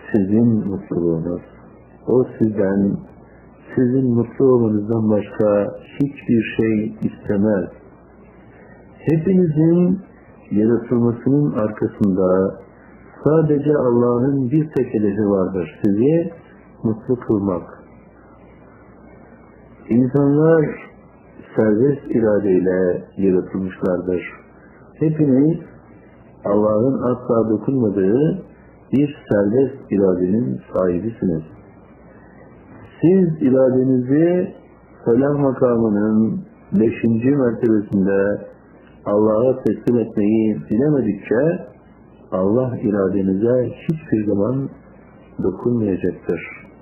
sizin mutluluğunuz. O sizden, sizin mutlu olmanızdan başka hiçbir şey istemez. Hepinizin yaratılmasının arkasında sadece Allah'ın bir tek hedefi vardır. Sizi mutlu kılmak. İnsanlar serbest iradeyle yaratılmışlardır. Hepiniz Allah'ın asla dokunmadığı bir serbest iradenin sahibisiniz. Siz iradenizi felah makamının 5. mertebesinde Allah'a teslim etmeyi bilemedikçe Allah iradenize hiçbir zaman dokunmayacaktır.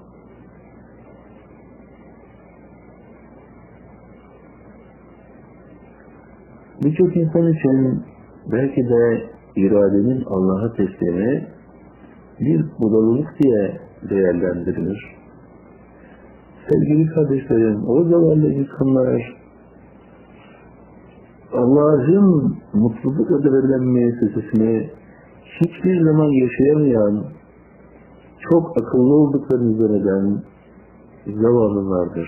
Birçok insan için belki de iradenin Allah'a teslimi bir budalılık diye değerlendirilir. Sevgili kardeşlerim, o zavallı insanlar Allah'ın mutluluk adı verilen müessesesini hiçbir zaman yaşayamayan, çok akıllı olduklarını zanneden zavallılardır.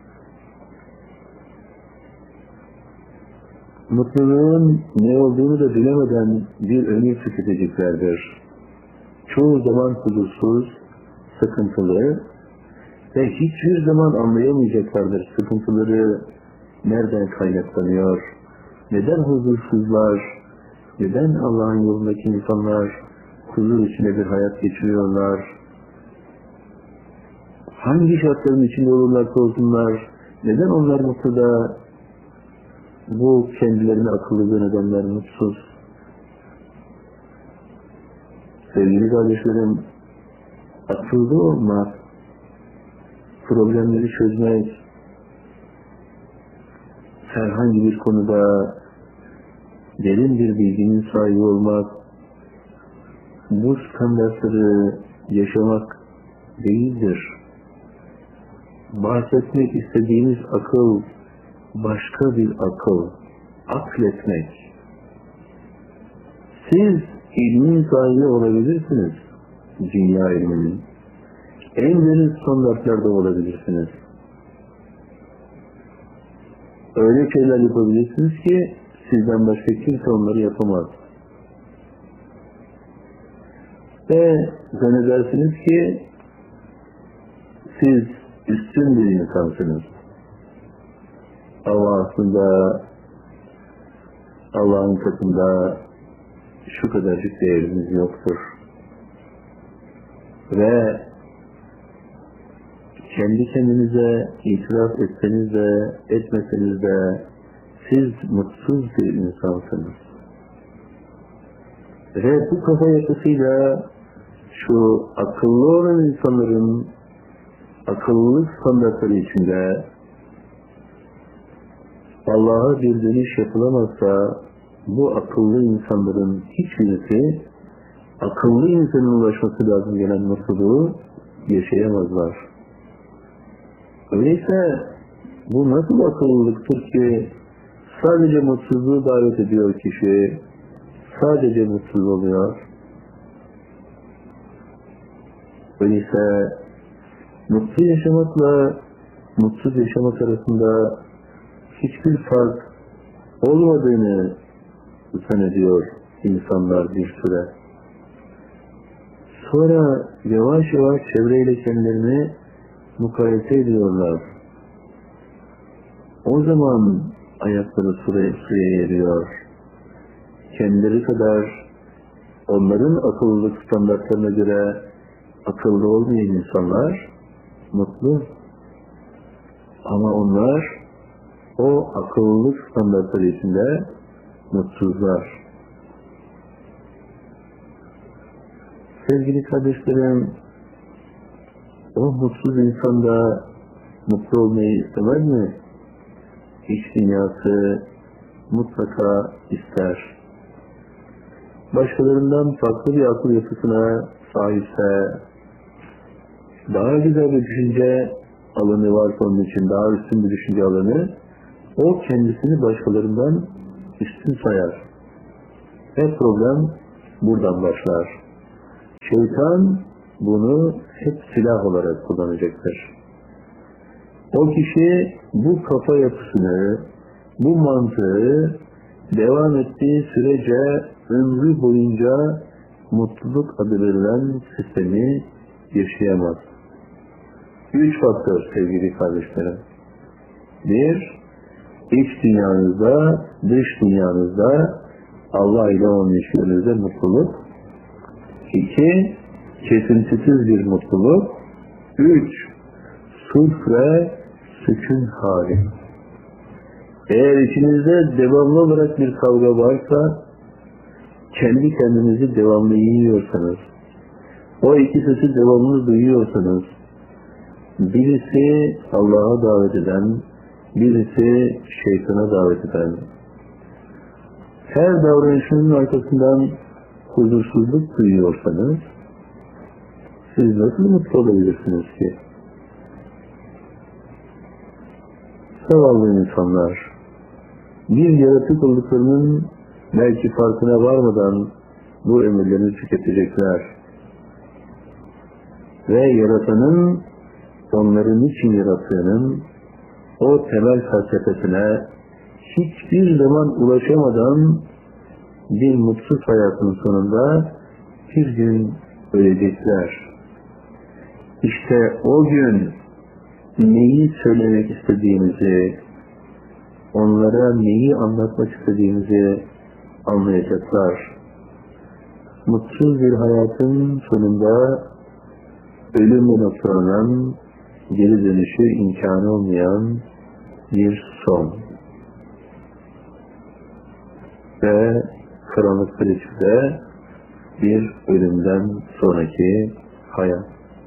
Mutluluğun ne olduğunu da bilemeden bir ömür tüketeceklerdir. Çoğu zaman huzursuz, sıkıntılı ve hiçbir zaman anlayamayacaklardır sıkıntıları nereden kaynaklanıyor, neden huzursuzlar, neden Allah'ın yolundaki insanlar huzur içinde bir hayat geçiriyorlar, hangi şartların içinde olurlarsa olsunlar, neden onlar mutlu da bu kendilerine akıllı nedenler mutsuz. Sevgili kardeşlerim, akıllı olmak, problemleri çözmek, herhangi bir konuda derin bir bilginin sahibi olmak, bu standartları yaşamak değildir. Bahsetmek istediğimiz akıl, başka bir akıl, akletmek. Siz ilmin sahibi olabilirsiniz, dünya ilminin. En derin standartlarda olabilirsiniz. Öyle şeyler yapabilirsiniz ki sizden başka kimse onları yapamaz. Ve zannedersiniz ki siz üstün bir insansınız. Ama aslında Allah'ın katında şu kadarcık değeriniz yoktur. Ve kendi kendinize itiraf etseniz de etmeseniz de siz mutsuz bir insansınız. Ve bu kafa yapısıyla şu akıllı olan insanların akıllılık standartları içinde Allah'a bir dönüş yapılamazsa bu akıllı insanların hiçbirisi akıllı insanın ulaşması lazım gelen mutluluğu yaşayamazlar. Öyleyse bu nasıl akıllılıktır ki sadece mutsuzluğu davet ediyor kişi, sadece mutsuz oluyor. Öyleyse mutlu yaşamakla mutsuz yaşamak arasında hiçbir fark olmadığını zannediyor insanlar bir süre. Sonra yavaş yavaş çevreyle kendilerini mukayese ediyorlar. O zaman ayakları suya eriyor. Kendileri kadar onların akıllılık standartlarına göre akıllı olmayan insanlar mutlu. Ama onlar o akıllılık standartları içinde mutsuzlar. Sevgili kardeşlerim, o mutsuz insan da mutlu olmayı istemez mi? İç dünyası mutlaka ister. Başkalarından farklı bir akıl yapısına sahipse, daha güzel bir düşünce alanı varsa onun için, daha üstün bir düşünce alanı, o kendisini başkalarından üstün sayar. Ve problem buradan başlar. Şeytan bunu hep silah olarak kullanacaktır. O kişi bu kafa yapısını, bu mantığı devam ettiği sürece ömrü boyunca mutluluk adı verilen sistemi yaşayamaz. 3 faktör sevgili kardeşlerim. 1, iç dünyanızda, dış dünyanızda Allah ile olan ilişkilerinizde mutluluk. 2, kesintisiz bir mutluluk. 3, sulh ve sükun hali. Eğer içinizde devamlı olarak bir kavga varsa, kendi kendinizi devamlı yiyorsanız, o iki sesi devamlı duyuyorsanız, birisi Allah'a davet eden, birisi şeytana davet eden, her davranışının arkasından huzursuzluk duyuyorsanız, siz nasıl mutlu olabilirsiniz ki? Zavallı insanlar, bir yaratık olduklarının belki farkına varmadan bu ömürlerini tüketecekler. Ve yaratanın onların için yarattığının o temel felsefesine hiçbir zaman ulaşamadan bir mutsuz hayatın sonunda bir gün ölecekler. İşte o gün neyi söylemek istediğimizi, onlara neyi anlatmak istediğimizi anlayacaklar. Mutsuz bir hayatın sonunda ölümle noktalanan, geri dönüşü imkanı olmayan bir son. Ve karanlıklar içinde bir ölümden sonraki hayat.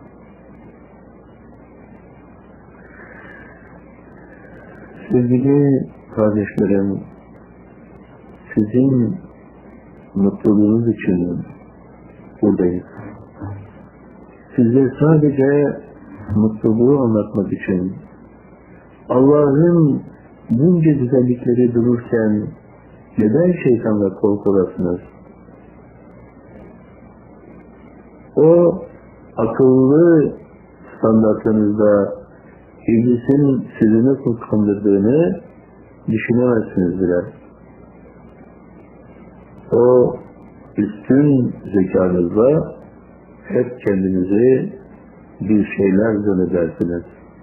Sevgili kardeşlerim, sizin mutluluğunuz için buradayız. Size sadece mutluluğu anlatmak için, Allah'ın bunca güzellikleri dururken neden şeytanla kol kolasınız? O akıllı standartlarınızda İblisin sizi nasıl kandırdığını düşünemezsiniz bile. O üstün zekanızla hep kendinizi bir şeyler zannedersiniz.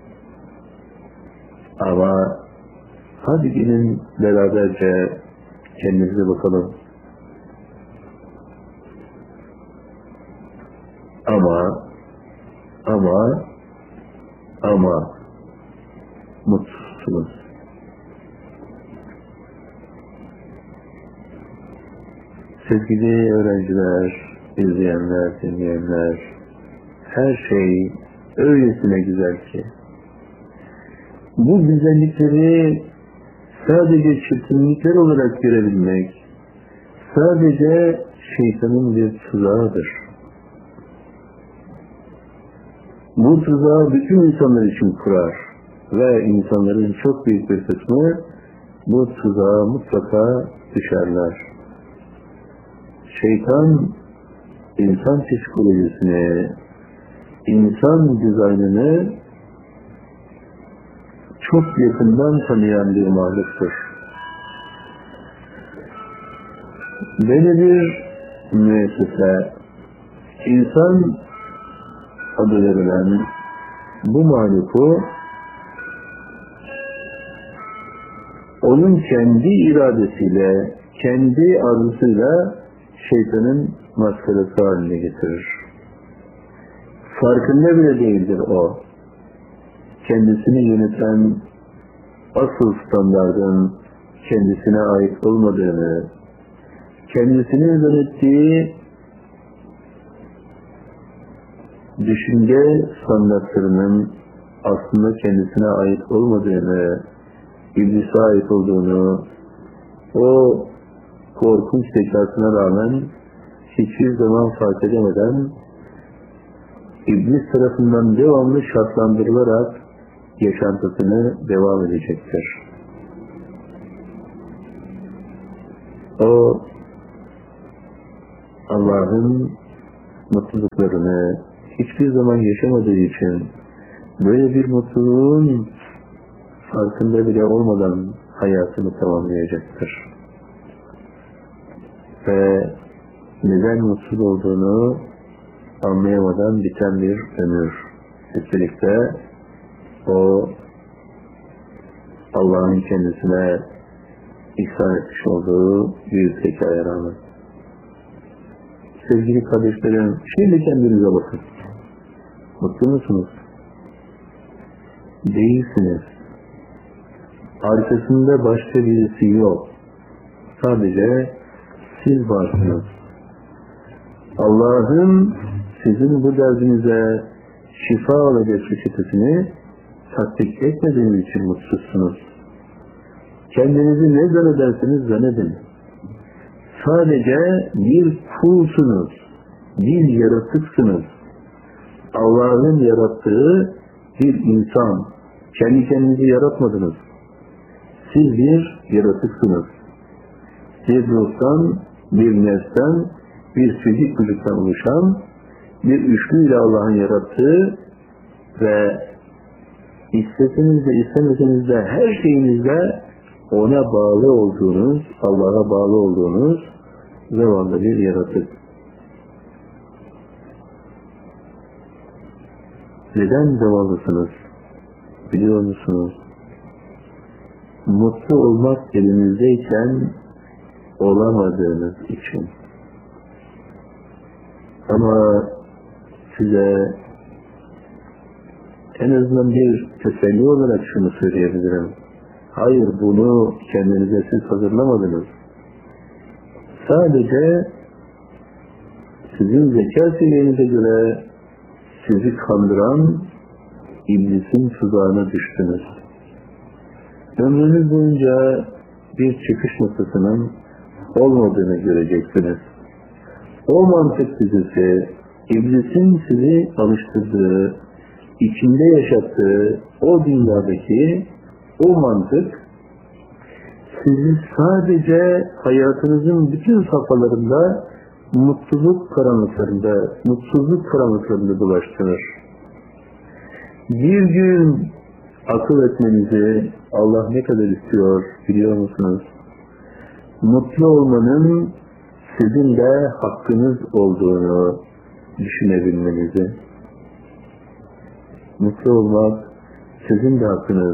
Ama hadi gelin beraberce kendinize bakalım. Ama mutsuzsunuz. Sevgili öğrenciler, izleyenler, dinleyenler, her şey öylesine güzel ki, bu güzellikleri sadece çirkinlikler olarak görebilmek, sadece şeytanın bir tuzağıdır. Bu tuzağı bütün insanlar için kurar ve insanların çok büyük bir kısmı bu tuzağa mutlaka düşerler. Şeytan, insan psikolojisini, insan dizaynını çok yakından tanıyan bir mahluktur. Böyle bir müessese, insan adı verilen bu mahluku onun kendi iradesiyle, kendi arzusuyla şeytanın maskarası haline getirir. Farkında bile değildir o. Kendisini yöneten asıl standardın kendisine ait olmadığını, kendisinin yönettiği düşünce standartlarının aslında kendisine ait olmadığını, iblise ait olduğunu, o korkunç zekasına rağmen hiçbir zaman fark edemeden iblis tarafından devamlı şartlandırılarak yaşantısını devam edecektir. O Allah'ın mutluluklarını hiçbir zaman yaşamadığı için böyle bir mutluluğun farkında bile olmadan hayatını tamamlayacaktır. Ve neden mutsuz olduğunu anlayamadan biten bir ömür. Üstelik de o Allah'ın kendisine ihsan etmiş olduğu büyük zekaya rağmen. Sevgili kardeşlerim, şimdi kendinize bakın. Mutlu musunuz? Değilsiniz. Arkasında başka birisi yok. Sadece siz varsınız. Allah'ın sizin bu derdinize şifa olacak reçetesini tatbik etmediğiniz için mutsuzsunuz. Kendinizi ne zannederseniz zannedin. Sadece bir kulsunuz, bir yaratıksınız. Allah'ın yarattığı bir insan. Kendi kendinizi yaratmadınız. Siz bir yaratıksınız. Bir ruhtan, bir nefsten, bir fizik vücuttan oluşan bir üçlüyle Allah'ın yarattığı ve isteseniz de istemeseniz de her şeyinizde ona bağlı olduğunuz, Allah'a bağlı olduğunuz zavallı bir yaratık. Neden zavallısınız? Biliyor musunuz? Mutlu olmak elinizdeyken olamadığınız için. Ama size en azından bir teselli olarak şunu söyleyebilirim. Hayır, bunu kendinize siz hazırlamadınız. Sadece sizin zeka seviyenize göre sizi kandıran iblisin tuzağına düştünüz. Ömrünüz boyunca bir çıkış noktasının olmadığını göreceksiniz. O mantık dizisi, iblisin sizi alıştırdığı, içinde yaşattığı o dünyadaki o mantık sizi sadece hayatınızın bütün safhalarında mutsuzluk karanlıklarında dolaştırır. Bir gün akıl etmenizi Allah ne kadar istiyor biliyor musunuz? Mutlu olmanın sizin de hakkınız olduğunu düşünebilmenizi. Mutlu olmak sizin de hakkınız.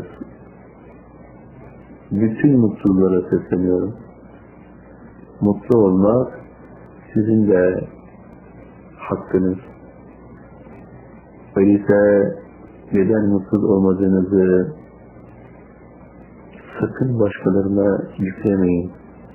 Bütün mutlululara sesleniyorum. Mutlu olmak sizin de hakkınız. Öyleyse neden mutsuz olmadığınızı sakın başkalarına yüklemeyin.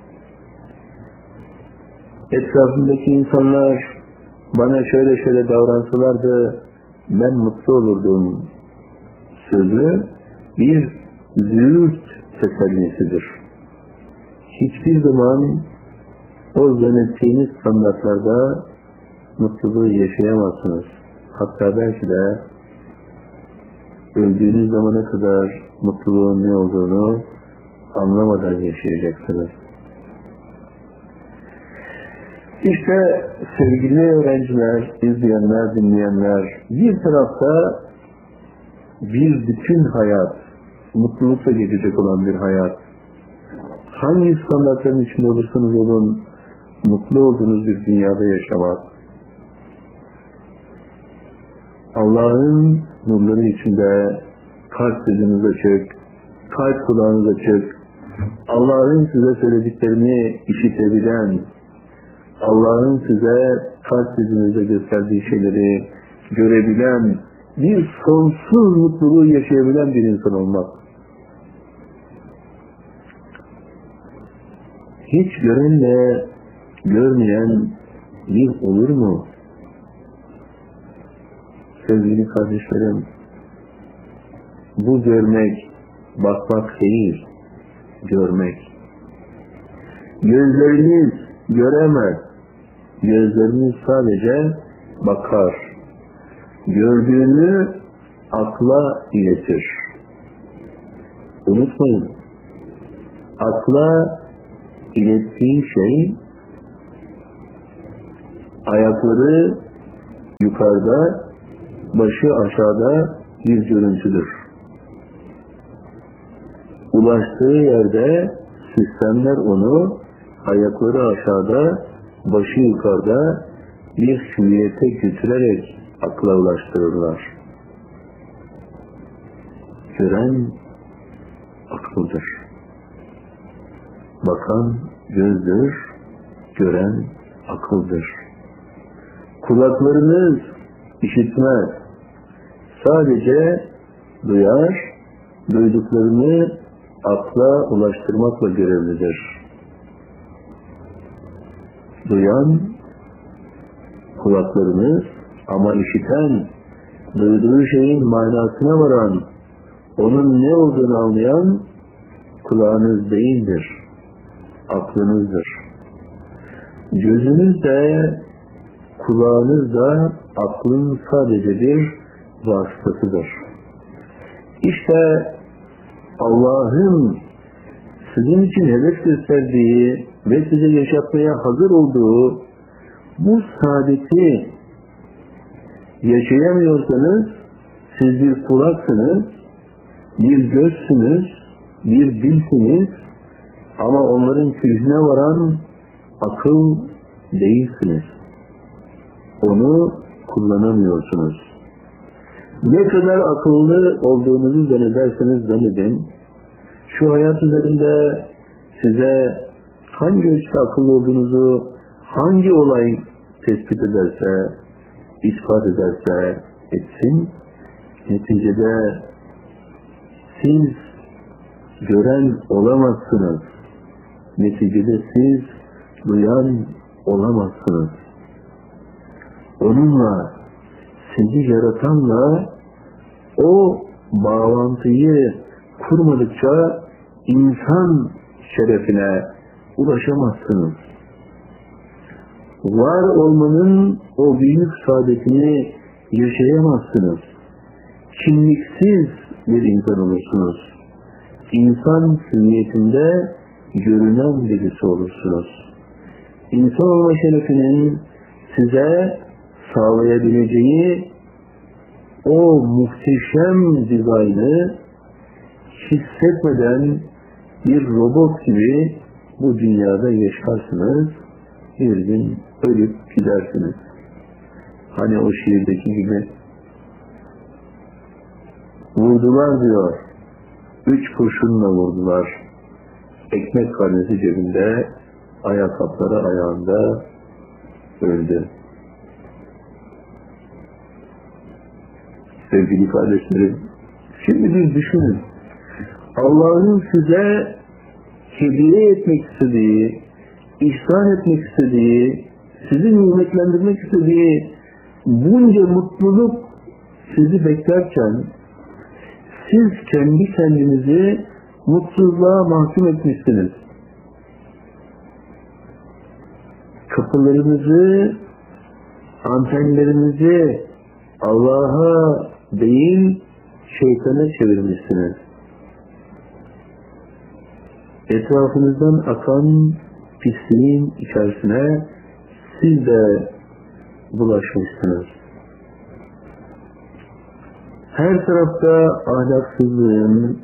Etrafındaki insanlar bana şöyle davransalardı ben mutlu olurdum sözü bir züğürt tesellisidir. Hiçbir zaman o zannettiğiniz standartlarda mutluluğu yaşayamazsınız. Hatta belki de öldüğünüz zamana kadar mutluluğun ne olduğunu anlamadan yaşayacaksınız. İşte sevgili öğrenciler, izleyenler, dinleyenler, bir tarafta bir bütün hayat, mutlulukla geçecek olan bir hayat. Hangi standartların içinde olursanız olun, mutlu olduğunuz bir dünyada yaşamak. Allah'ın nurları içinde kalp gözünüz açık, kalp kulağınız açık, Allah'ın size söylediklerini işitebilen, Allah'ın size kalp gözünüzde gösterdiği şeyleri görebilen, bir sonsuz mutluluğu yaşayabilen bir insan olmak. Hiç görenle görmeyen bir olur mu? Sevgili kardeşlerim, bu görmek, bakmak değil, görmek. Gözleriniz göremez, gözleriniz sadece bakar. Gördüğünü akla iletir. Unutmayın, akla ilettiği şey ayakları yukarıda, başı aşağıda bir görüntüdür. Ulaştığı yerde sistemler onu ayakları aşağıda, başı yukarıda bir hüviyete götürerek akla ulaştırırlar. Gören akıldır. Bakan gözdür, gören akıldır. Kulaklarınız işitmez. Sadece duyar, duyduklarını akla ulaştırmakla görevlidir. Duyan kulaklarınız ama işiten, duyduğu şeyin manasına varan, onun ne olduğunu anlayan kulağınız değildir, aklınızdır. Gözünüz de, kulağınız da aklın sadece bir vasıtasıdır. İşte Allah'ın sizin için hedef gösterdiği ve size yaşatmaya hazır olduğu bu saadeti yaşayamıyorsanız siz bir kulaksınız, bir gözsünüz, bir dilsiniz ama onların küzüne varan akıl değilsiniz. Onu kullanamıyorsunuz. Ne kadar akıllı olduğunuzu zannederseniz zannedin, şu hayat üzerinde size hangi ölçüde akıllı olduğunuzu hangi olay tespit ederse, ispat ederse etsin, neticede siz gören olamazsınız. Neticede siz duyan olamazsınız. Onunla, sizi yaratanla o bağlantıyı kurmadıkça insan şerefine ulaşamazsınız. Var olmanın o büyük saadetini yaşayamazsınız. Kimliksiz bir insan olursunuz. İnsan hüviyetinde görünen birisi olursunuz. İnsan olma şerefinin size sağlayabileceği o muhteşem dizaynı hissetmeden bir robot gibi bu dünyada yaşarsınız, bir gün ölüp gidersiniz. Hani o şiirdeki gibi vurdular diyor, 3 kurşunla vurdular. Ekmek karnesi cebinde, ayakkabıları ayağında öldü. Sevgili kardeşlerim, şimdi bir düşünün. Allah'ın size hediye etmek istediği, ihsan etmek istediği, sizi nimetlendirmek istediği bunca mutluluk sizi beklerken siz kendi kendinizi mutsuzluğa mahkum etmişsiniz. Kapılarınızı, antenlerinizi Allah'a değil şeytana çevirmişsiniz. Etrafınızdan akan pisliğin içerisine siz de bulaşmışsınız. Her tarafta ahlaksızlığın,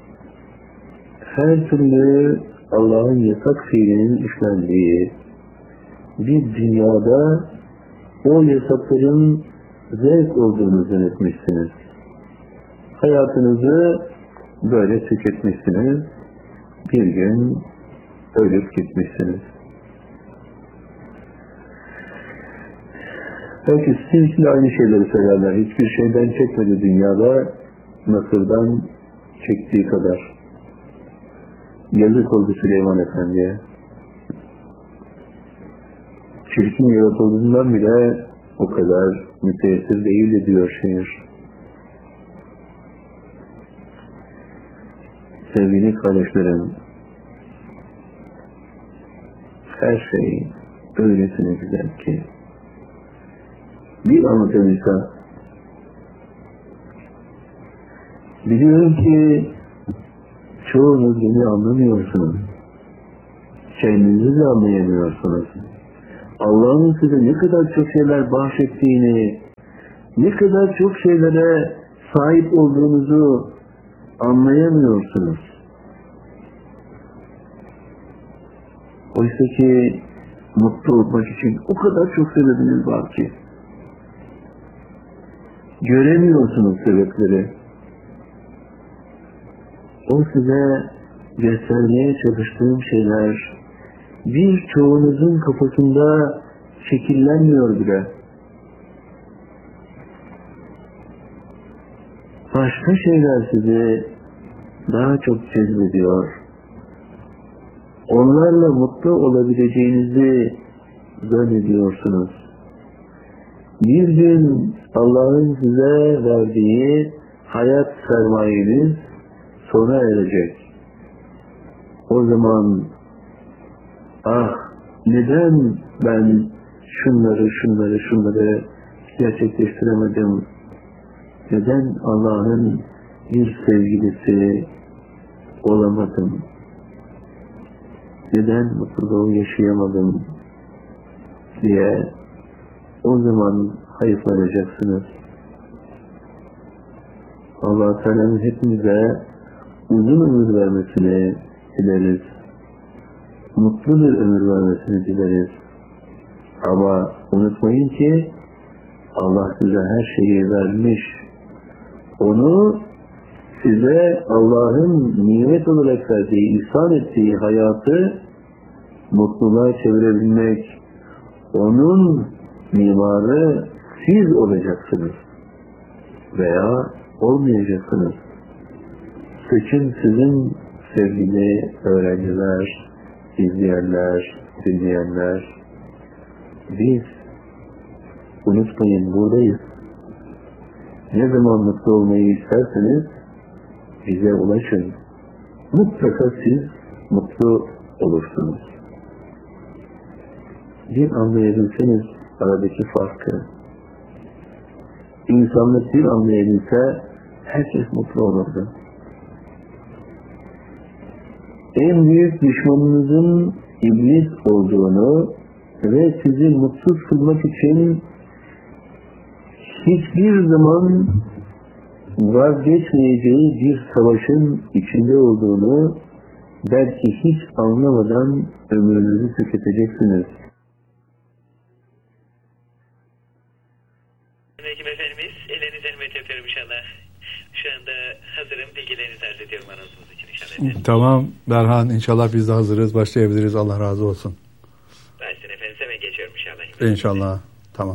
her türlü Allah'ın yasak fiilinin işlendiği bir dünyada o yasakların zevk olduğunu zannetmişsiniz. Hayatınızı böyle tüketmişsiniz. Bir gün ölüp gitmişsiniz. Belki sizin için aynı şeyleri söylerler. Hiçbir şeyden çekmedi dünyada, Mısır'dan çektiği kadar. Yazık oldu Süleyman Efendi'ye. Çirkin yaratıldığından bile o kadar müteessir değildi diyor şiir. Sevgili kardeşlerim, her şey öylesine güzel ki bir anlatabilsem, biliyorum ki çoğunuz beni anlamıyorsunuz. Kendinizi de anlayamıyorsunuz. Allah'ın size ne kadar çok şeyler bahşettiğini, Ne kadar çok şeylere sahip olduğunuzu anlayamıyorsunuz. Oysa ki mutlu olmak için o kadar çok sebebiniz var ki. Göremiyorsunuz sebepleri. O size göstermeye çalıştığım şeyler birçoğunuzun kafasında şekillenmiyor bile. Başka şeyler sizi daha çok cezbediyor. Onlarla mutlu olabileceğinizi zannediyorsunuz. Bir gün Allah'ın size verdiği hayat sermayeniz sona erecek. O zaman neden ben şunları gerçekleştiremedim? Neden Allah'ın bir sevgilisi olamadım? Neden mutluluğu yaşayamadım diye o zaman hayıflanacaksınız. Allah Teala'nın hepimize uzun ömür vermesini dileriz. Mutlu bir ömür vermesini dileriz. Ama unutmayın ki Allah size her şeyi vermiş. Onu size Allah'ın nimet olarak verdiği, ihsan ettiği hayatı mutluluğa çevirebilmek, onun mimarı siz olacaksınız veya olmayacaksınız. Seçim sizin sevgili öğrenciler, izleyenler, dinleyenler. Biz unutmayın buradayız. Ne zaman mutlu olmayı isterseniz bize ulaşın. Mutlaka siz mutlu olursunuz. Bir anlayabilseniz aradaki farkı, insanlık bir anlayabilse herkes mutlu olurdu. En büyük düşmanınızın iblis olduğunu ve sizi mutsuz kılmak için hiçbir zaman vazgeçmeyeceği bir savaşın içinde olduğunu belki hiç anlamadan ömrünüzü tüketeceksiniz. Hekim Efendimiz, ellerinizden hürmet yapıyorum inşallah. Şu anda hazırım, bilgilerinizi arz ediyorum anonsumuz için inşallah efendim. Tamam Berhan, inşallah biz de hazırız, başlayabiliriz. Allah razı olsun. Başlayın efendim, hemen geçiyorum inşallah. İnşallah, tamam.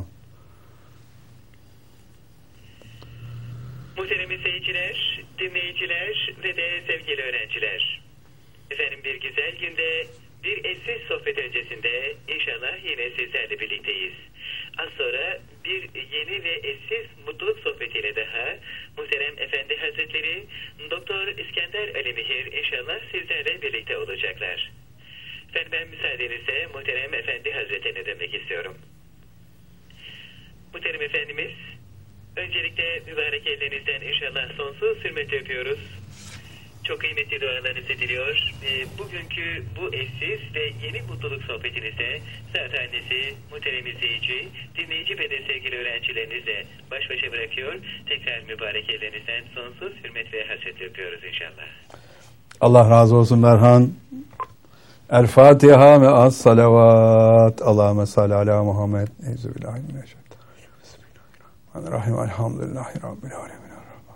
Muhterem seyirciler, dinleyiciler ve de sevgili öğrenciler. Efendim bir güzel günde, bir eşsiz sohbet öncesinde inşallah yine sizlerle birlikteyiz. Az sonra bir yeni ve eşsiz mutluluk sohbetiyle daha Muhterem Efendi Hazretleri Doktor İskender Ali Mihir inşallah sizlerle birlikte olacaklar. Efendim ben müsaadenizle Muhterem Efendi Hazretlerine dönmek istiyorum. Muhterem Efendimiz, öncelikle mübarek ellerinizden inşallah sonsuz hürmet yapıyoruz. Çok kıymetli dualarınızı diliyor. Bugünkü bu eşsiz ve yeni mutluluk sohbetinizde zat annesi, muhterem izleyici, dinleyici ve de sevgili öğrencilerinizle baş başa bırakıyor. Tekrar mübarek ellerinizden sonsuz hürmet ve hasret yapıyoruz inşallah. Allah razı olsun Berhan. El Fatiha ve az salavat. Allahümme salli ala Muhammed. Euzubillahimineşşeytanirracim. Bismillahirrahmanirrahim. Elhamdülillahi Rabbil alemin.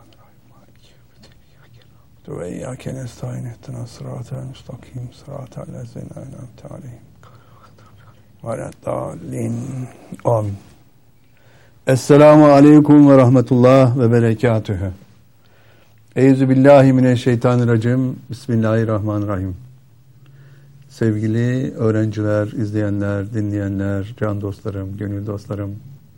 Ve iyyâke nestaîn ihdinas sıratal müstakîm sıratal lezîne en'amte aleyhim veleddâllîn. Amin. Esselamu aleyküm ve rahmetullah ve berekatühü. Euzubillahimineşşeytanirracim. Bismillahirrahmanirrahim. Sevgili öğrenciler, izleyenler, dinleyenler, can dostlarım, gönül dostlarım.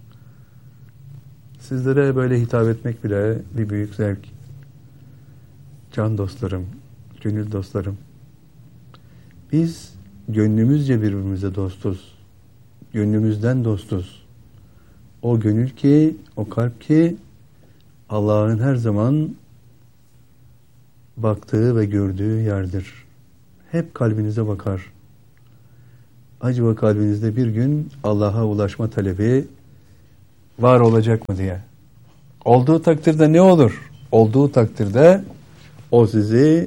Sizlere böyle hitap etmek bile bir büyük zevk. Can dostlarım, gönül dostlarım. Biz gönlümüzce birbirimize dostuz. Gönlümüzden dostuz. O gönül ki, o kalp ki Allah'ın her zaman baktığı ve gördüğü yerdir. Hep kalbinize bakar. Acaba kalbinizde bir gün Allah'a ulaşma talebi var olacak mı diye. Olduğu takdirde ne olur? Olduğu takdirde o sizi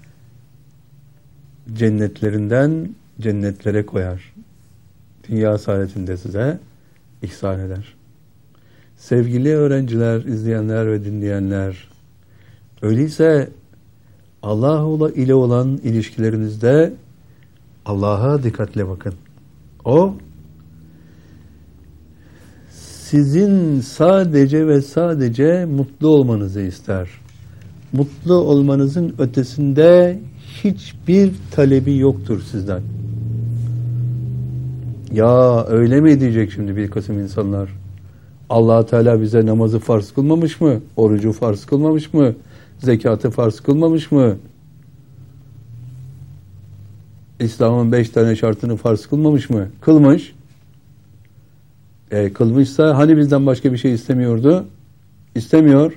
cennetlerinden cennetlere koyar. Dünya saadetinde size ihsan eder. Sevgili öğrenciler, izleyenler ve dinleyenler, öyleyse Allah ile olan ilişkilerinizde Allah'a dikkatle bakın. O sizin sadece ve sadece mutlu olmanızı ister. Mutlu olmanızın ötesinde hiçbir talebi yoktur sizden. Ya öyle mi diyecek şimdi bir kısım insanlar? Allah Teala bize namazı farz kılmamış mı? Orucu farz kılmamış mı? Zekatı farz kılmamış mı? İslam'ın 5 tane şartını farz kılmamış mı? Kılmış. Kılmışsa hani bizden başka bir şey istemiyordu? İstemiyor.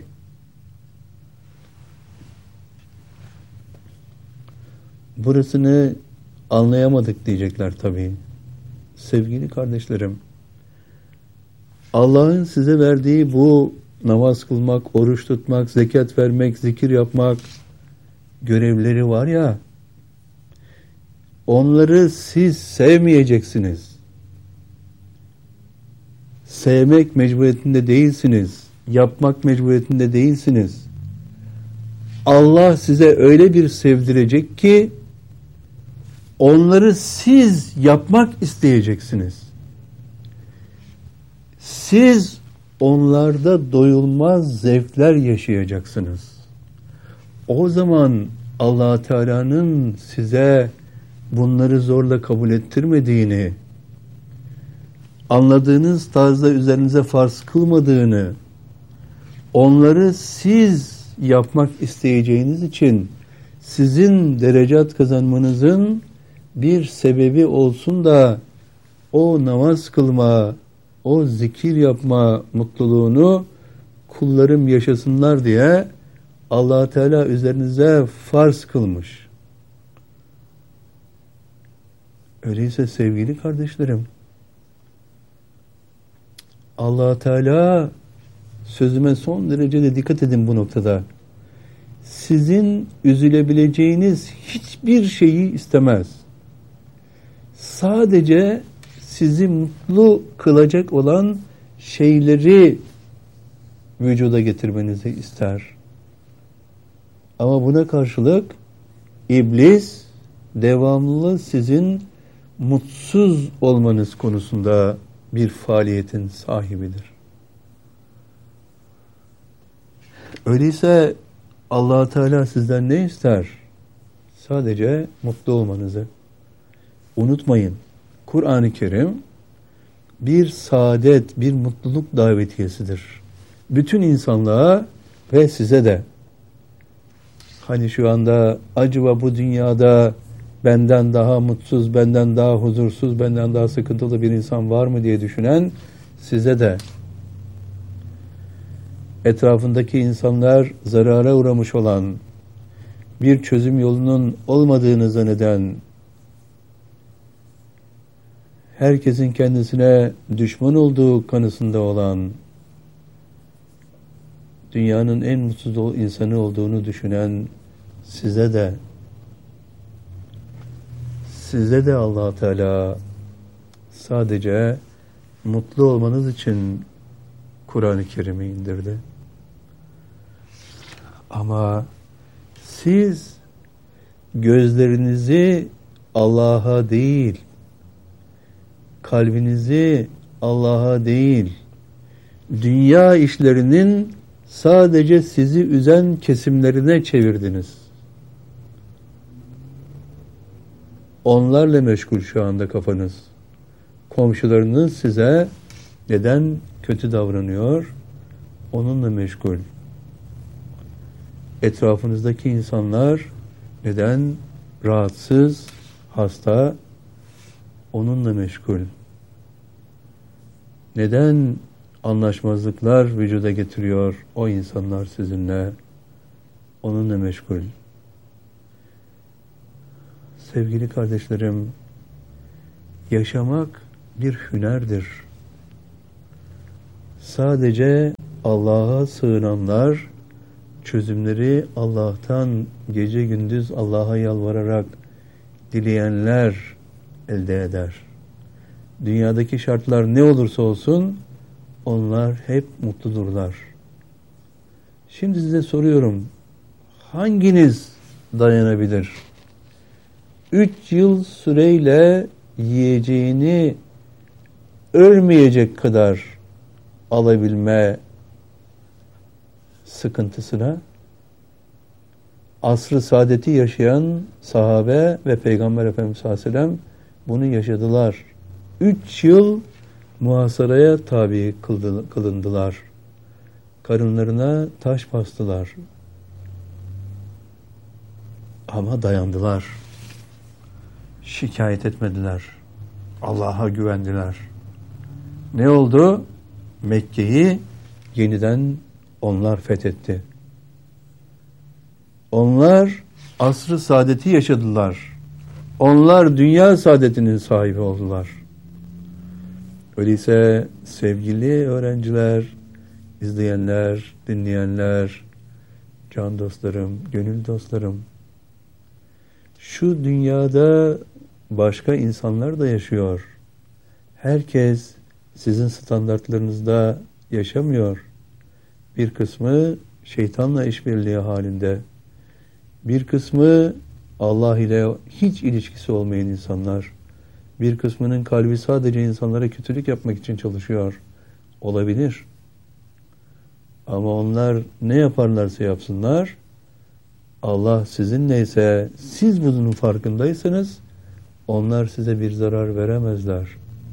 Burasını anlayamadık diyecekler tabii. Sevgili kardeşlerim, Allah'ın size verdiği bu namaz kılmak, oruç tutmak, zekat vermek, zikir yapmak görevleri var ya, onları siz sevmeyeceksiniz. Sevmek mecburiyetinde değilsiniz. Yapmak mecburiyetinde değilsiniz. Allah size öyle bir sevdirecek ki onları siz yapmak isteyeceksiniz. Siz onlarda doyulmaz zevkler yaşayacaksınız. O zaman Allah Teala'nın size bunları zorla kabul ettirmediğini, anladığınız tarzda üzerinize farz kılmadığını, onları siz yapmak isteyeceğiniz için sizin derecat kazanmanızın bir sebebi olsun da o namaz kılma, o zikir yapma mutluluğunu kullarım yaşasınlar diye Allah Teala üzerinize farz kılmış. Öyleyse sevgili kardeşlerim, Allah Teala, sözüme son derece de dikkat edin bu noktada, sizin üzülebileceğiniz hiçbir şeyi istemez. Sadece sizi mutlu kılacak olan şeyleri vücuda getirmenizi ister. Ama buna karşılık iblis devamlı sizin mutsuz olmanız konusunda bir faaliyetin sahibidir. Öyleyse Allah Teala sizden ne ister? Sadece mutlu olmanızı. Unutmayın, Kur'an-ı Kerim bir saadet, bir mutluluk davetiyesidir. Bütün insanlığa ve size de. Hani şu anda acaba bu dünyada benden daha mutsuz, benden daha huzursuz, benden daha sıkıntılı bir insan var mı diye düşünen size de. Etrafındaki insanlar zarara uğramış olan, bir çözüm yolunun olmadığını zanneden, herkesin kendisine düşman olduğu kanısında olan, dünyanın en mutsuz insanı olduğunu düşünen size de Allah Teala sadece mutlu olmanız için Kur'an-ı Kerim'i indirdi. Ama siz gözlerinizi Allah'a değil, kalbinizi Allah'a değil, dünya işlerinin sadece sizi üzen kesimlerine çevirdiniz. Onlarla meşgul şu anda kafanız. Komşularınız size neden kötü davranıyor? Onunla meşgul. Etrafınızdaki insanlar neden rahatsız, hasta? Onunla meşgul. Neden anlaşmazlıklar vücuda getiriyor o insanlar sizinle? Onunla meşgul. Sevgili kardeşlerim, yaşamak bir hünerdir. Sadece Allah'a sığınanlar, çözümleri Allah'tan gece gündüz Allah'a yalvararak dileyenler elde eder. Dünyadaki şartlar ne olursa olsun onlar hep mutludurlar. Şimdi size soruyorum, hanginiz dayanabilir? 3 yıl süreyle yiyeceğini ölmeyecek kadar alabilme sıkıntısına? Asr-ı saadeti yaşayan sahabe ve Peygamber Efendimiz sallallahu aleyhi ve sellem bunu yaşadılar. 3 yıl muhasaraya tabi kılındılar. Karınlarına taş bastılar. Ama dayandılar. Şikayet etmediler. Allah'a güvendiler. Ne oldu? Mekke'yi yeniden onlar fethetti. Onlar asr-ı saadeti yaşadılar. Onlar dünya saadetinin sahibi oldular. Öyleyse sevgili öğrenciler, izleyenler, dinleyenler, can dostlarım, gönül dostlarım, şu dünyada başka insanlar da yaşıyor. Herkes sizin standartlarınızda yaşamıyor. Bir kısmı şeytanla işbirliği halinde, bir kısmı Allah ile hiç ilişkisi olmayan insanlar, bir kısmının kalbi sadece insanlara kötülük yapmak için çalışıyor. Olabilir. Ama onlar ne yaparlarsa yapsınlar, Allah sizinleyse, siz bunun farkındaysanız, onlar size bir zarar veremezler.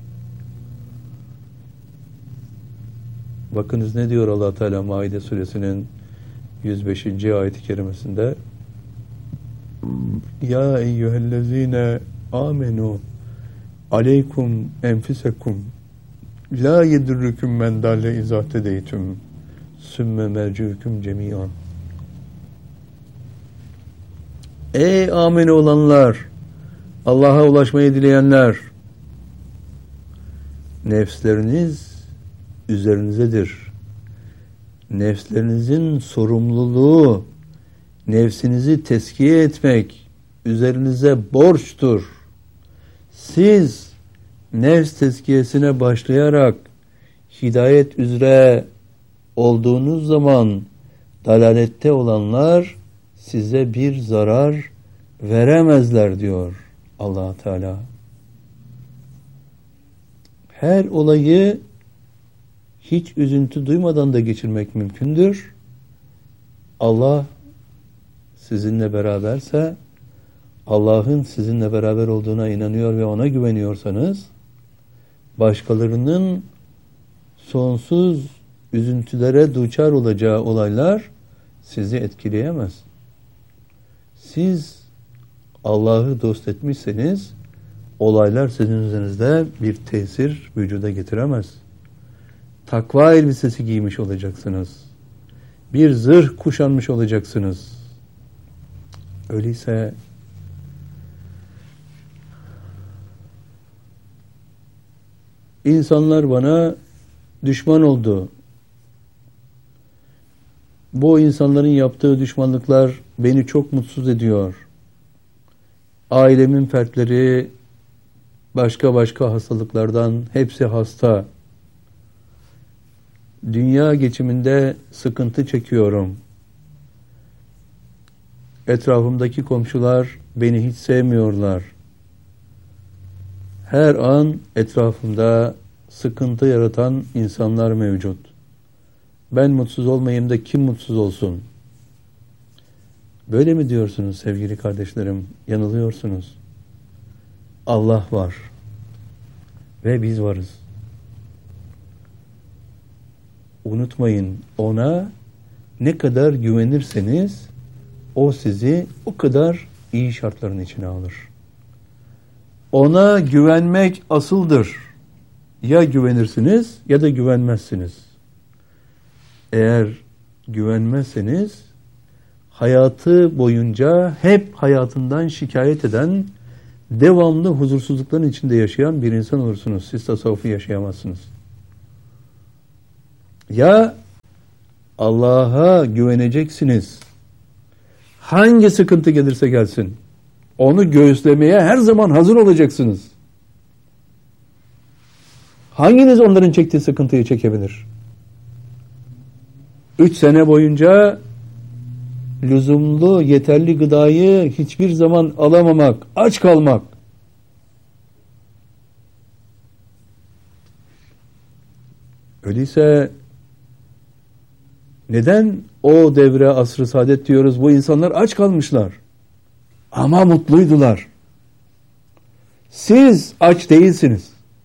Bakınız ne diyor Allah Teala Maide suresinin 105. ayet-i kerimesinde: Ya eyyühellezine amenu aleykum enfisekum la yedurrukum men dalle izahtedeytüm sümme merciukum cemiyan. Ey amene olanlar, Allah'a ulaşmayı dileyenler, nefsleriniz üzerinizedir. Nefslerinizin sorumluluğu, nefsinizi tezkiye etmek üzerinize borçtur. Siz nefs tezkiyesine başlayarak hidayet üzere olduğunuz zaman dalalette olanlar size bir zarar veremezler diyor Allah Teala. Her olayı hiç üzüntü duymadan da geçirmek mümkündür. Allah sizinle beraberse, Allah'ın sizinle beraber olduğuna inanıyor ve ona güveniyorsanız, başkalarının sonsuz üzüntülere duçar olacağı olaylar sizi etkileyemez. Siz Allah'ı dost etmişseniz, olaylar sizin üzerinizde bir tesir vücuda getiremez. Takva elbisesi giymiş olacaksınız. Bir zırh kuşanmış olacaksınız. Öyleyse insanlar bana düşman oldu. Bu insanların yaptığı düşmanlıklar beni çok mutsuz ediyor. Ailemin fertleri başka hastalıklardan hepsi hasta. Dünya geçiminde sıkıntı çekiyorum. Etrafımdaki komşular beni hiç sevmiyorlar. Her an etrafımda sıkıntı yaratan insanlar mevcut. Ben mutsuz olmayayım da kim mutsuz olsun? Böyle mi diyorsunuz sevgili kardeşlerim? Yanılıyorsunuz. Allah var. Ve biz varız. Unutmayın, ona ne kadar güvenirseniz o sizi o kadar iyi şartların içine alır. Ona güvenmek asıldır. Ya güvenirsiniz ya da güvenmezsiniz. Eğer güvenmezseniz hayatı boyunca hep hayatından şikayet eden, devamlı huzursuzlukların içinde yaşayan bir insan olursunuz. Siz tasavvufu yaşayamazsınız. Ya Allah'a güveneceksiniz. Hangi sıkıntı gelirse gelsin, onu göğüslemeye her zaman hazır olacaksınız. Hanginiz onların çektiği sıkıntıyı çekebilir? 3 sene boyunca lüzumlu, yeterli gıdayı hiçbir zaman alamamak, aç kalmak. Öyleyse neden o devre asr-ı saadet diyoruz? Bu insanlar aç kalmışlar. Ama mutluydular. Siz aç değilsiniz.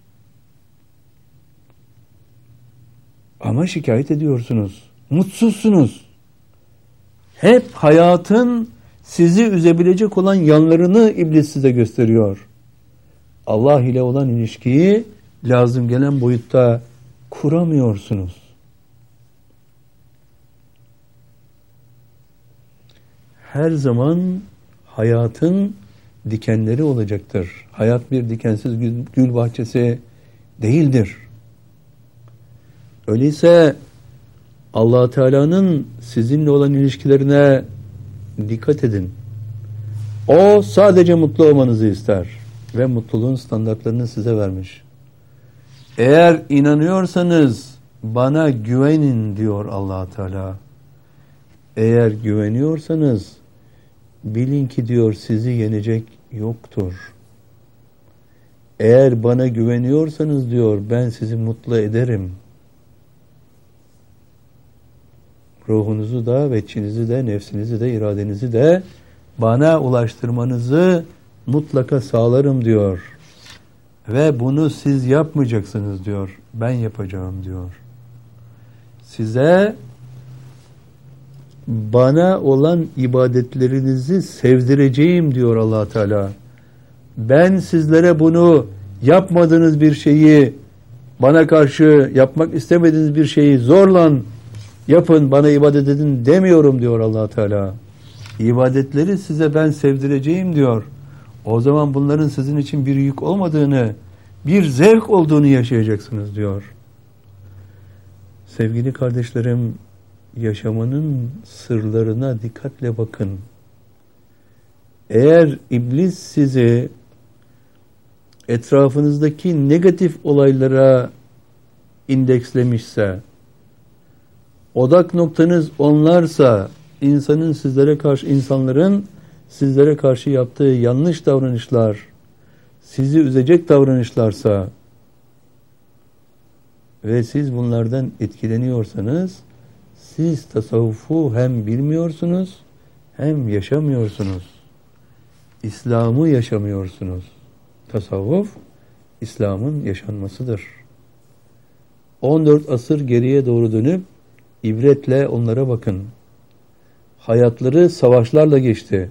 Ama şikayet ediyorsunuz. Mutsuzsunuz. Hep hayatın sizi üzebilecek olan yanlarını iblis size gösteriyor. Allah ile olan ilişkiyi lazım gelen boyutta kuramıyorsunuz. Her zaman hayatın dikenleri olacaktır. Hayat bir dikensiz gül bahçesi değildir. Öyleyse Allah Teala'nın sizinle olan ilişkilerine dikkat edin. O sadece mutlu olmanızı ister ve mutluluğun standartlarını size vermiş. Eğer inanıyorsanız bana güvenin diyor Allah Teala. Eğer güveniyorsanız bilin ki diyor sizi yenecek yoktur. Eğer bana güveniyorsanız diyor ben sizi mutlu ederim. Ruhunuzu da, veçinizi de, nefsinizi de, iradenizi de bana ulaştırmanızı mutlaka sağlarım diyor. Ve bunu siz yapmayacaksınız diyor. Ben yapacağım diyor. Size bana olan ibadetlerinizi sevdireceğim diyor Allah Teala. Ben sizlere bunu yapmadığınız bir şeyi, bana karşı yapmak istemediğiniz bir şeyi zorla yapın, bana ibadet edin demiyorum diyor Allah Teala. İbadetleri size ben sevdireceğim diyor. O zaman bunların sizin için bir yük olmadığını, bir zevk olduğunu yaşayacaksınız diyor. Sevgili kardeşlerim, yaşamanın sırlarına dikkatle bakın. Eğer iblis sizi etrafınızdaki negatif olaylara indekslemişse, odak noktanız onlarsa, insanların sizlere karşı yaptığı yanlış davranışlar, sizi üzecek davranışlarsa ve siz bunlardan etkileniyorsanız, siz tasavvufu hem bilmiyorsunuz hem yaşamıyorsunuz. İslam'ı yaşamıyorsunuz. Tasavvuf, İslam'ın yaşanmasıdır. 14 asır geriye doğru dönüp ibretle onlara bakın. Hayatları savaşlarla geçti.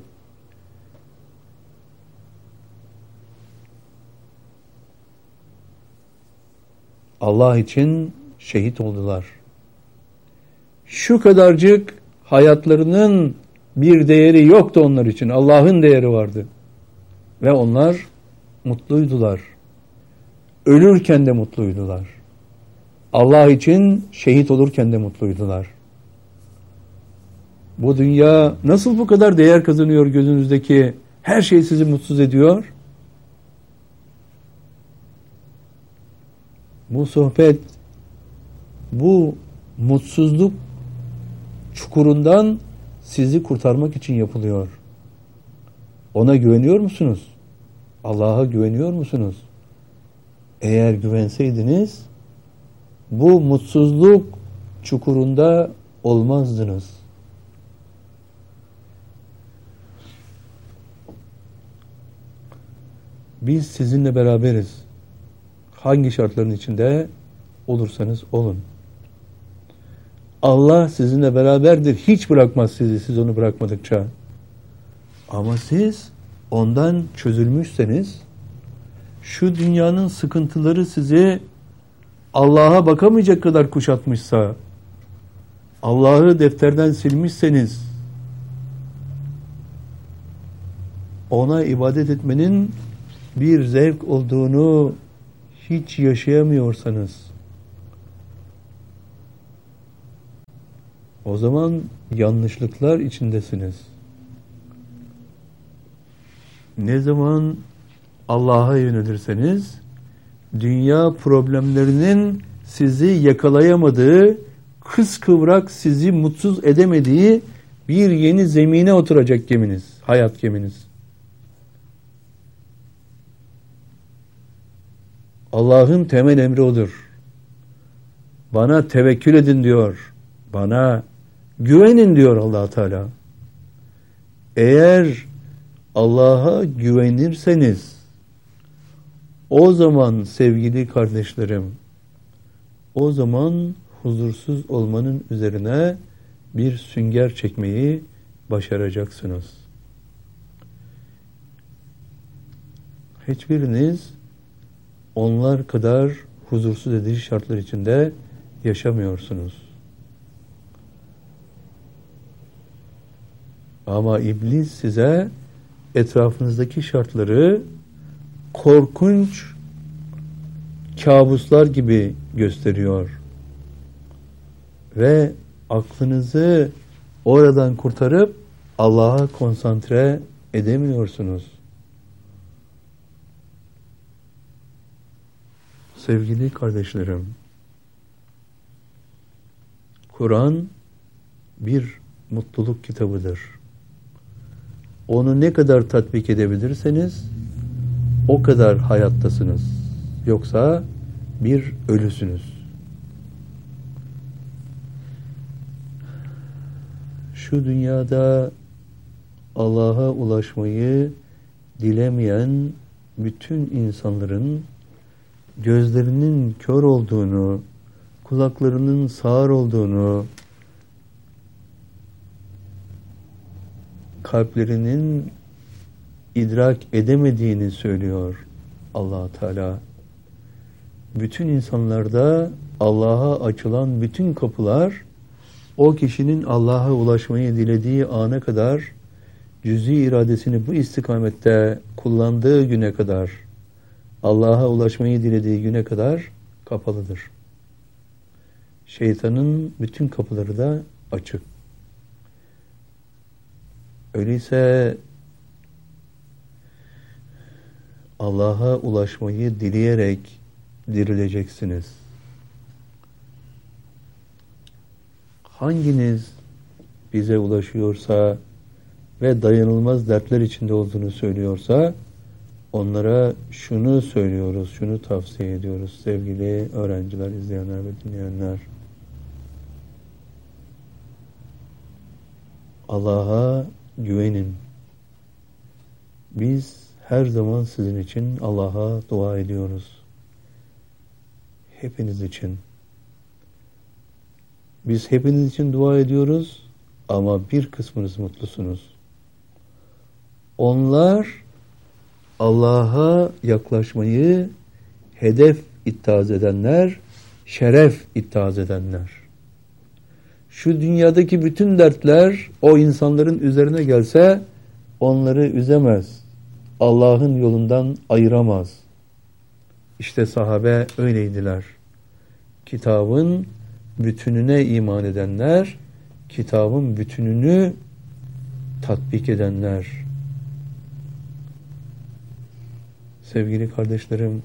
Allah için şehit oldular. Şu kadarcık hayatlarının bir değeri yoktu onlar için. Allah'ın değeri vardı. Ve onlar mutluydular. Ölürken de mutluydular. Allah için şehit olurken de mutluydular. Bu dünya nasıl bu kadar değer kazanıyor gözünüzdeki? Her şey sizi mutsuz ediyor. Bu sohbet, bu mutsuzluk çukurundan sizi kurtarmak için yapılıyor. Ona güveniyor musunuz? Allah'a güveniyor musunuz? Eğer güvenseydiniz, bu mutsuzluk çukurunda olmazdınız. Biz sizinle beraberiz. Hangi şartların içinde olursanız olun. Allah sizinle beraberdir. Hiç bırakmaz sizi, siz onu bırakmadıkça. Ama siz ondan çözülmüşseniz, şu dünyanın sıkıntıları sizi Allah'a bakamayacak kadar kuşatmışsa, Allah'ı defterden silmişseniz, ona ibadet etmenin bir zevk olduğunu hiç yaşayamıyorsanız, O zaman yanlışlıklar içindesiniz. Ne zaman Allah'a yönelirseniz, dünya problemlerinin sizi yakalayamadığı, kıskıvrak sizi mutsuz edemediği bir yeni zemine oturacak geminiz, hayat geminiz. Allah'ın temel emri odur. Bana tevekkül edin diyor. Bana güvenin diyor Allah Teala. Eğer Allah'a güvenirseniz, o zaman sevgili kardeşlerim, o zaman huzursuz olmanın üzerine bir sünger çekmeyi başaracaksınız. Hiçbiriniz onlar kadar huzursuz edici şartlar içinde yaşamıyorsunuz. Ama iblis size etrafınızdaki şartları korkunç kabuslar gibi gösteriyor. Ve aklınızı oradan kurtarıp Allah'a konsantre edemiyorsunuz. Sevgili kardeşlerim, Kur'an bir mutluluk kitabıdır. Onu ne kadar tatbik edebilirseniz o kadar hayattasınız. Yoksa bir ölüsünüz. Şu dünyada Allah'a ulaşmayı dilemeyen bütün insanların gözlerinin kör olduğunu, kulaklarının sağır olduğunu, kalplerinin idrak edemediğini söylüyor Allah Teala. Bütün insanlarda Allah'a açılan bütün kapılar, o kişinin Allah'a ulaşmayı dilediği ana kadar, cüz'i iradesini bu istikamette kullandığı güne kadar, Allah'a ulaşmayı dilediği güne kadar kapalıdır. Şeytanın bütün kapıları da açık. Öyleyse Allah'a ulaşmayı dileyerek dirileceksiniz. Hanginiz bize ulaşıyorsa ve dayanılmaz dertler içinde olduğunu söylüyorsa, onlara şunu söylüyoruz, şunu tavsiye ediyoruz sevgili öğrenciler, izleyenler ve dinleyenler. Allah'a güvenin. Biz her zaman sizin için Allah'a dua ediyoruz. Hepiniz için. Biz hepiniz için dua ediyoruz ama bir kısmınız mutlusunuz. Onlar Allah'a yaklaşmayı hedef ittihaz edenler, şeref ittihaz edenler. Şu dünyadaki bütün dertler o insanların üzerine gelse onları üzemez. Allah'ın yolundan ayıramaz. İşte sahabe öyleydiler. Kitabın bütününe iman edenler, kitabın bütününü tatbik edenler. Sevgili kardeşlerim,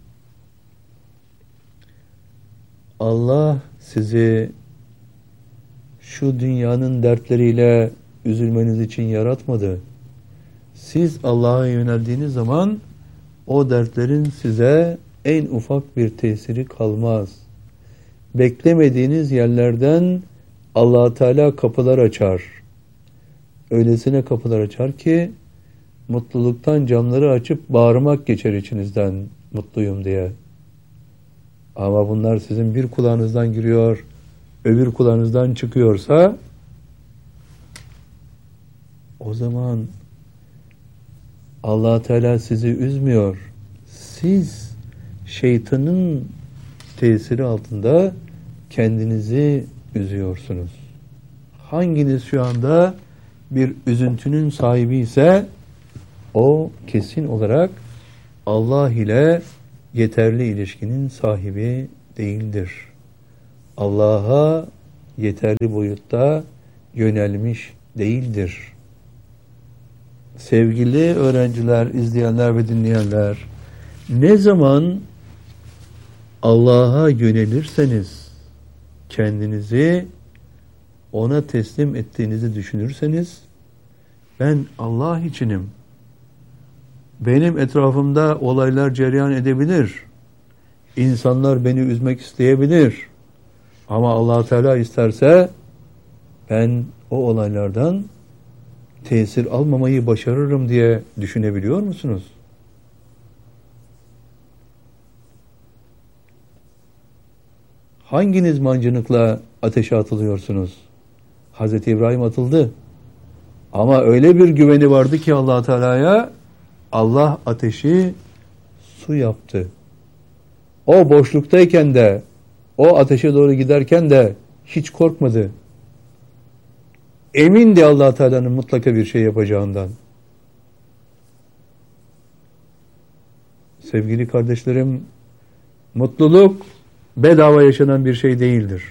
Allah sizi şu dünyanın dertleriyle üzülmeniz için yaratmadı. Siz Allah'a yöneldiğiniz zaman o dertlerin size en ufak bir tesiri kalmaz. Beklemediğiniz yerlerden Allah Teala kapılar açar. Öylesine kapılar açar ki mutluluktan camları açıp bağırmak geçer içinizden, mutluyum diye. Ama bunlar sizin bir kulağınızdan giriyor, öbür kulağınızdan çıkıyorsa, o zaman Allah Teala sizi üzmüyor. Siz şeytanın tesiri altında kendinizi üzüyorsunuz. Hanginiz şu anda bir üzüntünün sahibi ise o kesin olarak Allah ile yeterli ilişkinin sahibi değildir. Allah'a yeterli boyutta yönelmiş değildir. Sevgili öğrenciler, izleyenler ve dinleyenler, ne zaman Allah'a yönelirseniz, kendinizi ona teslim ettiğinizi düşünürseniz, ben Allah içinim, benim etrafımda olaylar cereyan edebilir, insanlar beni üzmek isteyebilir, ama Allah Teala isterse ben o olaylardan tesir almamayı başarırım diye düşünebiliyor musunuz? Hanginiz mancınıkla ateşe atılıyorsunuz? Hazreti İbrahim atıldı. Ama öyle bir güveni vardı ki Allah Teala'ya, Allah ateşi su yaptı. O boşluktayken de, o ateşe doğru giderken de hiç korkmadı. Emindi Allah Teala'nın mutlaka bir şey yapacağından. Sevgili kardeşlerim, mutluluk bedava yaşanan bir şey değildir.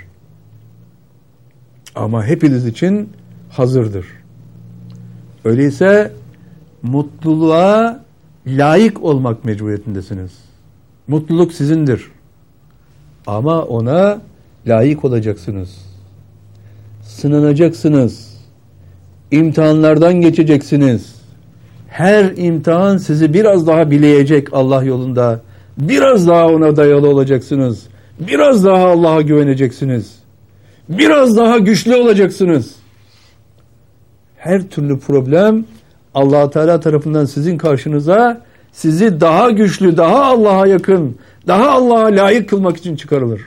Ama hepiniz için hazırdır. Öyleyse mutluluğa layık olmak mecburiyetindesiniz. Mutluluk sizindir. Ama ona layık olacaksınız. Sınanacaksınız. İmtihanlardan geçeceksiniz. Her imtihan sizi biraz daha bileyecek Allah yolunda. Biraz daha ona dayalı olacaksınız. Biraz daha Allah'a güveneceksiniz. Biraz daha güçlü olacaksınız. Her türlü problem Allah Teala tarafından sizin karşınıza sizi daha güçlü, daha Allah'a yakın, daha Allah'a layık kılmak için çıkarılır.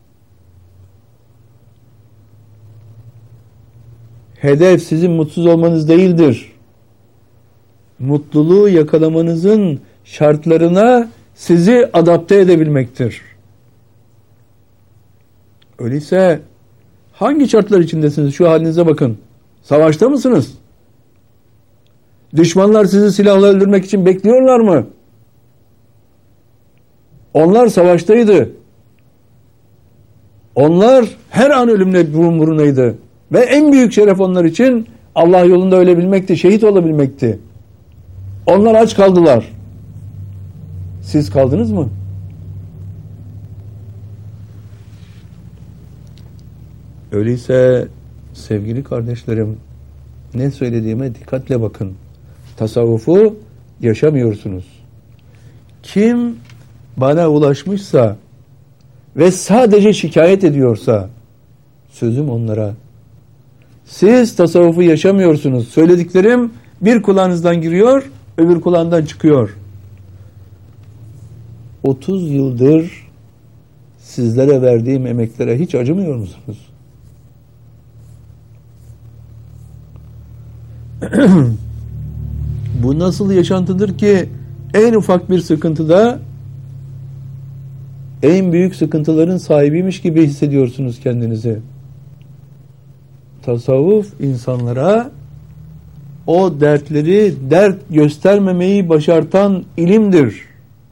Hedef sizin mutsuz olmanız değildir. Mutluluğu yakalamanızın şartlarına sizi adapte edebilmektir. Öyleyse hangi şartlar içindesiniz? Şu halinize bakın. Savaşta mısınız? Düşmanlar sizi silahla öldürmek için bekliyorlar mı? Onlar savaştaydı. Onlar her an ölümle burun burunaydı. Ve en büyük şeref onlar için Allah yolunda ölebilmekti, şehit olabilmekti. Onlar aç kaldılar. Siz kaldınız mı? Öyleyse sevgili kardeşlerim, ne söylediğime dikkatle bakın. Tasavvufu yaşamıyorsunuz. Kim bana ulaşmışsa ve sadece şikayet ediyorsa, sözüm onlara. Siz tasavvufu yaşamıyorsunuz. Söylediklerim bir kulağınızdan giriyor, öbür kulağından çıkıyor. 30 yıldır sizlere verdiğim emeklere hiç acımıyor musunuz? Bu nasıl yaşantıdır ki en ufak bir sıkıntıda en büyük sıkıntıların sahibiymiş gibi hissediyorsunuz kendinizi. Tasavvuf insanlara o dertleri dert göstermemeyi başartan ilimdir.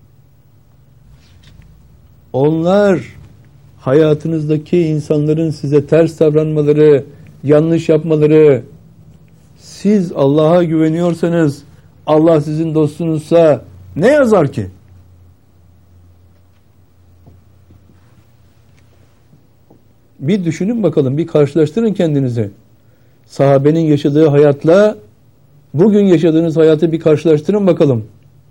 Onlar hayatınızdaki insanların size ters davranmaları, yanlış yapmaları, siz Allah'a güveniyorsanız, Allah sizin dostunuzsa ne yazar ki? Bir düşünün bakalım, bir karşılaştırın kendinizi. Sahabenin yaşadığı hayatla bugün yaşadığınız hayatı bir karşılaştırın bakalım.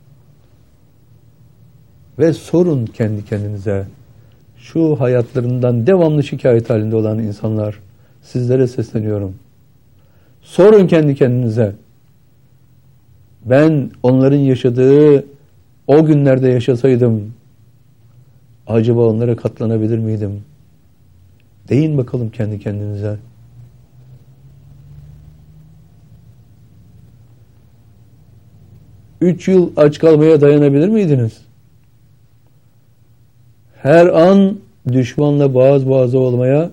Ve sorun kendi kendinize. Şu hayatlarından devamlı şikayet halinde olan insanlar, sizlere sesleniyorum. Sorun kendi kendinize. Ben onların yaşadığı o günlerde yaşasaydım, acaba onlara katlanabilir miydim? Deyin bakalım kendi kendinize. Üç yıl aç kalmaya dayanabilir miydiniz? Her an düşmanla boğaz boğaza olmaya,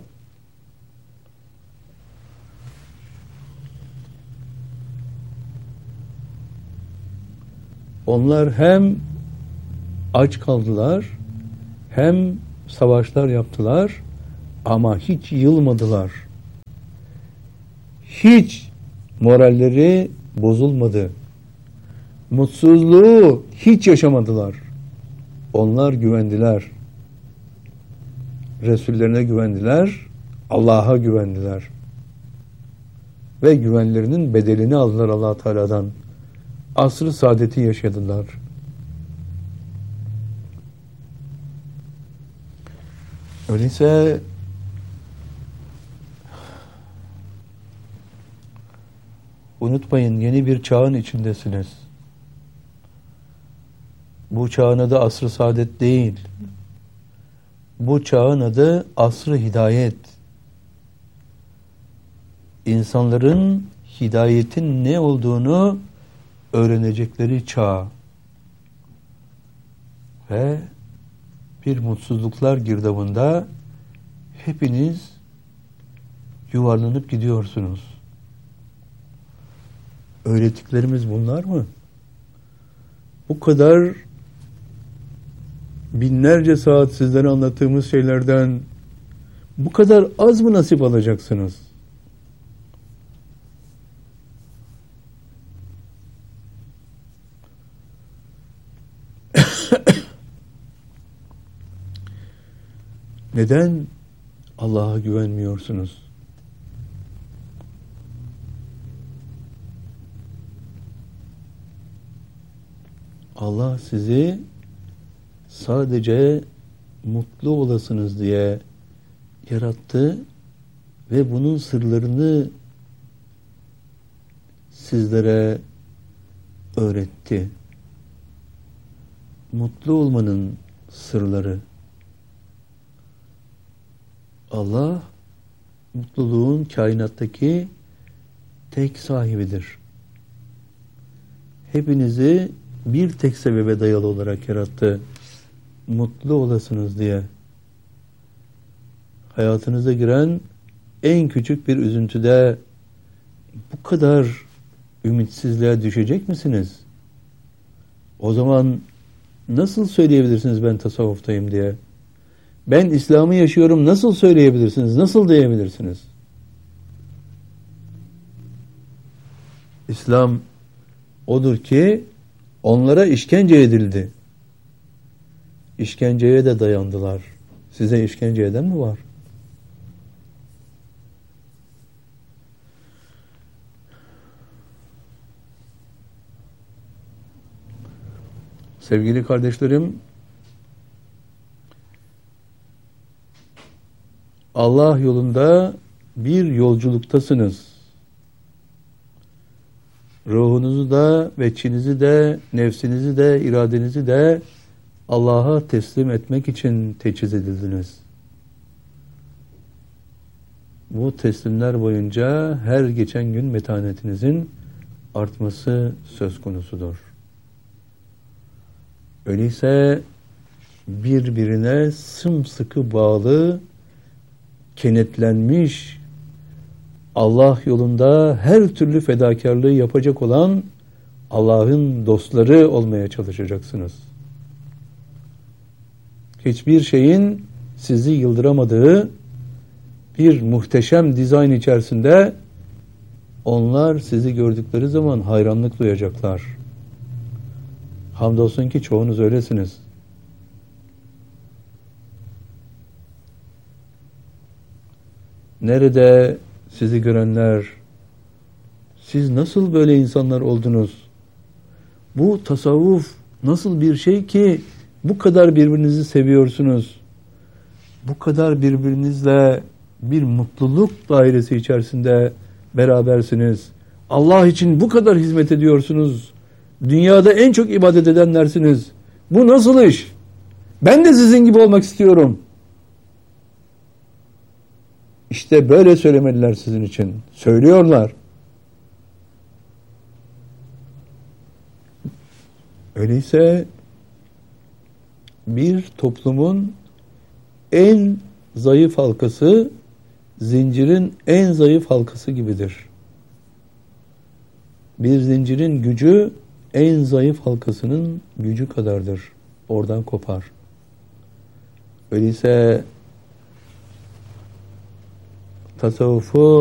onlar hem aç kaldılar, hem savaşlar yaptılar, Ama hiç yılmadılar. Hiç moralleri bozulmadı. Mutsuzluğu hiç yaşamadılar. Onlar güvendiler. Resullerine güvendiler. Allah'a güvendiler. Ve güvenlerinin bedelini aldılar Allah Teala'dan. Asr-ı saadeti yaşadılar. Öyleyse unutmayın, yeni bir çağın içindesiniz. Bu çağın adı asr-ı saadet değil. Bu çağın adı asr-ı hidayet. İnsanların hidayetin ne olduğunu öğrenecekleri çağ. Ve bir mutsuzluklar girdabında hepiniz yuvarlanıp gidiyorsunuz. Öğrettiklerimiz bunlar mı? Bu kadar binlerce saat sizlere anlattığımız şeylerden bu kadar az mı nasip alacaksınız? Neden Allah'a güvenmiyorsunuz? Allah sizi sadece mutlu olasınız diye yarattı ve bunun sırlarını sizlere öğretti. Mutlu olmanın sırları. Allah mutluluğun kainattaki tek sahibidir. Hepinizi bir tek sebebe dayalı olarak yarattı. Mutlu olasınız diye. Hayatınıza giren en küçük bir üzüntüde bu kadar ümitsizliğe düşecek misiniz? O zaman nasıl söyleyebilirsiniz ben tasavvuftayım diye? Ben İslam'ı yaşıyorum nasıl söyleyebilirsiniz? Nasıl diyebilirsiniz? İslam odur ki onlara işkence edildi. İşkenceye de dayandılar. Size işkence eden mi var? Sevgili kardeşlerim, Allah yolunda bir yolculuktasınız. Ruhunuzu da ve içinizi de, nefsinizi de, iradenizi de Allah'a teslim etmek için teçhiz edildiniz. Bu teslimler boyunca her geçen gün metanetinizin artması söz konusudur. Öyleyse birbirine sımsıkı bağlı, kenetlenmiş, Allah yolunda her türlü fedakarlığı yapacak olan Allah'ın dostları olmaya çalışacaksınız. Hiçbir şeyin sizi yıldıramadığı bir muhteşem dizayn içerisinde onlar sizi gördükleri zaman hayranlık duyacaklar. Hamdolsun ki çoğunuz öylesiniz. Nerede sizi görenler, siz nasıl böyle insanlar oldunuz? Bu tasavvuf nasıl bir şey ki bu kadar birbirinizi seviyorsunuz? Bu kadar birbirinizle bir mutluluk dairesi içerisinde berabersiniz. Allah için bu kadar hizmet ediyorsunuz. Dünyada en çok ibadet edenlersiniz. Bu nasıl iş? Ben de sizin gibi olmak istiyorum. İşte böyle söylemediler sizin için. Söylüyorlar. Öyleyse bir toplumun en zayıf halkası zincirin en zayıf halkası gibidir. Bir zincirin gücü en zayıf halkasının gücü kadardır. Oradan kopar. Öyleyse tasavvufu